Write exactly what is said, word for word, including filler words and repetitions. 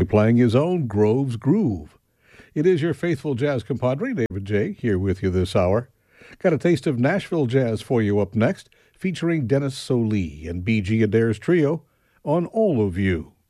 playing his own Groves Groove. It is your faithful jazz compadre, David J., here with you this hour. Got a taste of Nashville jazz for you up next, featuring Dennis Solie and B G Adair's trio on All of You.